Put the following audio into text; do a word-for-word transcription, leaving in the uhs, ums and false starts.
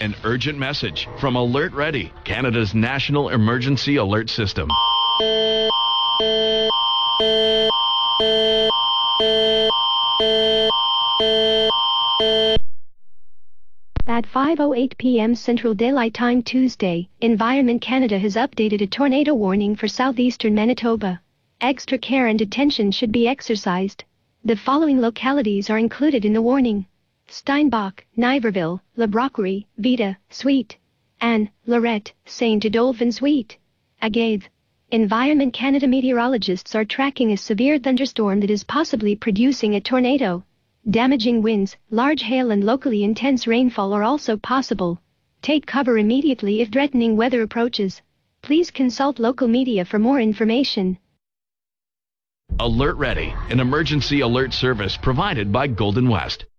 An urgent message from Alert Ready, Canada's national emergency alert system. At five oh eight p m Central Daylight Time Tuesday, Environment Canada has updated a tornado warning for southeastern Manitoba. Extra care and attention should be exercised. The following localities are included in the warning: Steinbach, Niverville, La Brocquerie, Vida, Sweet, Anne, Lorette, Saint Adolphe and Sweet, Agave. Environment Canada meteorologists are tracking a severe thunderstorm that is possibly producing a tornado. Damaging winds, large hail and locally intense rainfall are also possible. Take cover immediately if threatening weather approaches. Please consult local media for more information. Alert Ready, an emergency alert service provided by Golden West.